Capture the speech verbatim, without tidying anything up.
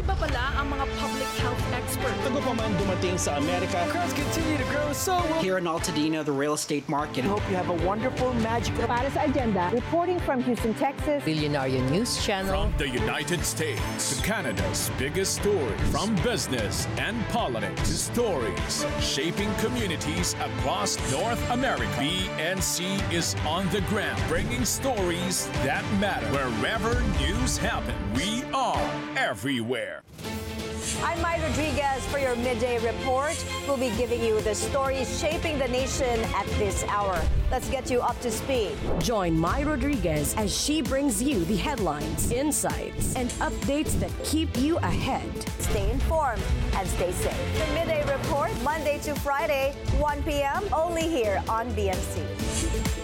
Iba pala ang mga public health experts. Bago pa man dumating sa Amerika, Crowds continue to grow, so will... Here in Altadena, the real estate market. I hope you have a wonderful, magical... Para sa agenda, reporting from Houston, Texas. Billionaire News Channel. From the United States to Canada's biggest stories, from business and politics to stories shaping communities across North America. B N C is on the ground, bringing stories that matter. Wherever news happens, we are everywhere. I'm Mai Rodriguez for your Midday Report. We'll be giving you the stories shaping the nation at this hour. Let's get you up to speed. Join Mai Rodriguez as she brings you the headlines, insights, and updates that keep you ahead. Stay informed and stay safe. The Midday Report, Monday to Friday, one p.m. only here on B N C.